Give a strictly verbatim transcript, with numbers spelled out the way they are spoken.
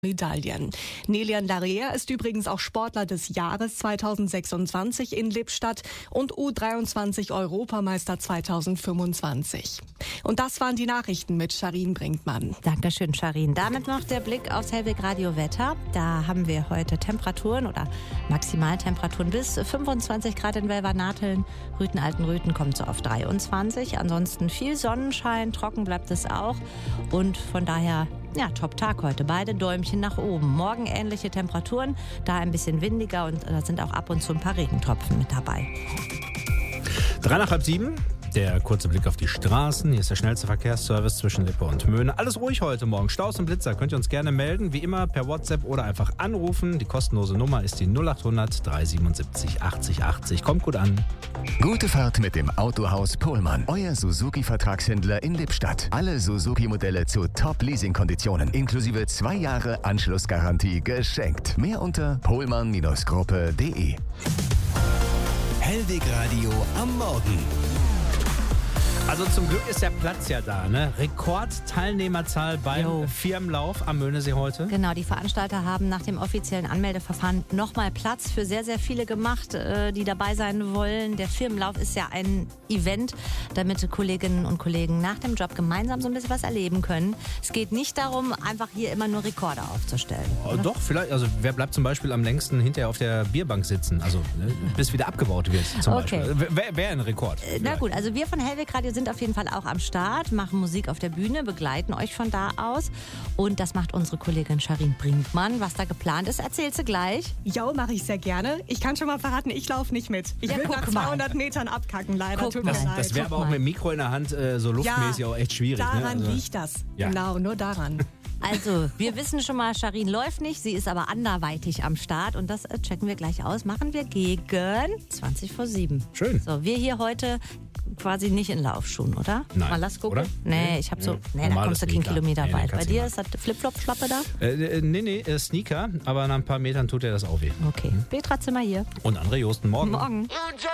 Medaillen. Nelian Larrea ist übrigens auch Sportler des Jahres zweitausendsechsundzwanzig in Lippstadt und U dreiundzwanzig Europameister zweitausendfünfundzwanzig. Und das waren die Nachrichten mit Charin Brinkmann. Dankeschön, Charin. Damit noch der Blick aufs Hellweg Radio Wetter. Da haben wir heute Temperaturen oder Maximaltemperaturen bis fünfundzwanzig Grad in Welvernateln. Rüthen-Altenrüthen kommt so auf dreiundzwanzig. Ansonsten viel Sonnenschein, trocken bleibt es auch. Und von daher, ja, Top-Tag heute. Beide Däumchen nach oben. Morgen ähnliche Temperaturen, da ein bisschen windiger und da sind auch ab und zu ein paar Regentropfen mit dabei. Drei nach halb sieben. Der kurze Blick auf die Straßen. Hier ist der schnellste Verkehrsservice zwischen Lippe und Möhne. Alles ruhig heute Morgen. Staus und Blitzer könnt ihr uns gerne melden. Wie immer per WhatsApp oder einfach anrufen. Die kostenlose Nummer ist die null acht hundert dreihundertsiebenundsiebzig achtzig achtzig. Kommt gut an. Gute Fahrt mit dem Autohaus Pohlmann. Euer Suzuki-Vertragshändler in Lippstadt. Alle Suzuki-Modelle zu Top-Leasing-Konditionen. Inklusive zwei Jahre Anschlussgarantie geschenkt. Mehr unter pohlmann Gruppe punkt de. Hellweg Radio am Morgen. Also zum Glück ist der Platz ja da, ne? Rekordteilnehmerzahl beim Jo. Firmenlauf am Möhnesee heute. Genau, die Veranstalter haben nach dem offiziellen Anmeldeverfahren nochmal Platz für sehr, sehr viele gemacht, äh, die dabei sein wollen. Der Firmenlauf ist ja ein Event, damit Kolleginnen und Kollegen nach dem Job gemeinsam so ein bisschen was erleben können. Es geht nicht darum, einfach hier immer nur Rekorde aufzustellen. Oh, doch, vielleicht. Also wer bleibt zum Beispiel am längsten hinterher auf der Bierbank sitzen? Also ne, bis wieder abgebaut wird zum Okay. Beispiel. Wäre wär ein Rekord. Äh, Na gut, also wir von Hellweg Radio sind auf jeden Fall auch am Start, machen Musik auf der Bühne, begleiten euch von da aus. Und das macht unsere Kollegin Charin Brinkmann. Was da geplant ist, erzählt sie gleich. Jo, mache ich sehr gerne. Ich kann schon mal verraten, ich laufe nicht mit. Ich Ja, will guck nach mal. zweihundert Metern abkacken, leider. Guck Tut mir mal. leid. Das wäre aber Guck auch mal. mit dem Mikro in der Hand äh, so luftmäßig Ja, auch echt schwierig. Daran ne? Also, liegt das. Ja. Genau, nur daran. Also, wir wissen schon mal, Charin läuft nicht, sie ist aber anderweitig am Start und das äh, checken wir gleich aus. Machen wir gegen zwanzig vor sieben. Schön. So, wir hier heute quasi nicht in Laufschuhen, oder? Nein. Mal lass gucken. Oder? Nee, ich habe so, Nee. nee, da Normales kommst du keinen Sneaker. Kilometer Nee, weit. kannst Bei du dir machen. ist das Flip-Flop-Schlappe da? Äh, äh, nee, nee, äh, Sneaker, aber nach ein paar Metern tut er das auch weh. Okay, Petra Zimmer hier. Und André Josten, morgen. Morgen.